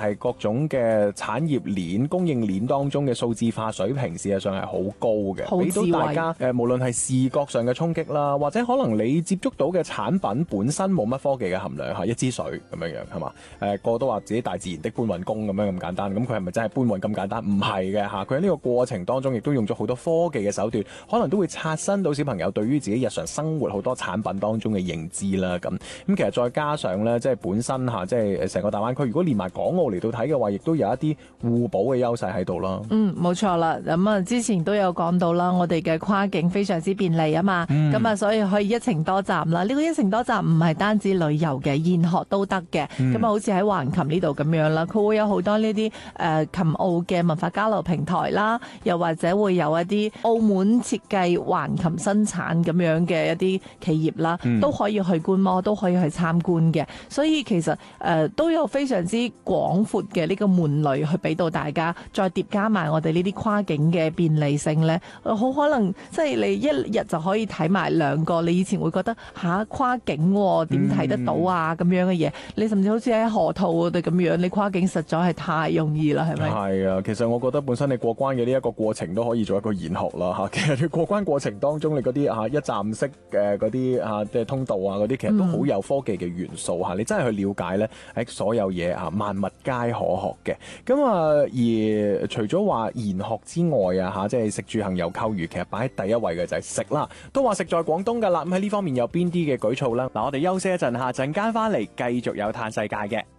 係各種嘅產業鏈、供應鏈當中嘅數字化水平，事實上係好高嘅，俾到大家無論係視覺上嘅衝擊啦，或者可能你接觸到嘅產品本身冇乜科技嘅含量，係一支水咁樣係嘛？個個都話自己大自然的搬運工咁樣咁簡單，咁佢係咪真係搬運咁簡單？唔係嘅嚇，佢喺呢個過程當中亦都用咗好多科技嘅手段，可能都會刷新到小朋友對於自己日常生活好多產品當中嘅認知啦。咁其實再加上咧，即係本身嚇，即係成個大灣區，如果連埋港澳嚟到睇嘅話，亦都有一啲互補嘅優勢喺度啦。 冇錯啦。咁啊，之前都有講到啦，我哋嘅跨境非常之便利啊嘛。咁啊，所以可以一程多站啦。呢個一程多站唔係單止旅遊嘅，研學都得嘅。咁啊，好似喺橫琴呢度咁樣啦，佢會有好多呢啲琴澳嘅文化交流平台啦，又或者會有一啲澳門設計、橫琴生產咁樣嘅一啲企業啦，都可以去觀摩，都可以去參觀嘅。所以其實都有非常之廣闊嘅呢個門類去俾到大家，再疊加埋我哋呢啲跨境嘅便利性咧，好可能即係你一日就可以睇埋兩個。你以前會覺得跨境點睇得到啊咁樣嘅嘢，你甚至好似喺河套嗰度咁樣，你跨境實在係太容易啦，係咪？ 係啊，其實我覺得本身你過關嘅呢一個過程都可以做一個研學啦嚇。其實你過關過程當中，你嗰啲一站式嘅嗰啲即係通道啊嗰啲，其實都好有科技嘅元素嚇。你真係去了解咧，喺所有嘢萬物皆可學嘅。咁而除咗話研學之外啊即係食住行遊購娛，其實擺喺第一位嘅就係食啦。都話食在廣東㗎啦。咁喺呢方面有邊啲嘅舉措啦？嗱，我哋休息一陣，陣間翻嚟繼續有嘆世界嘅。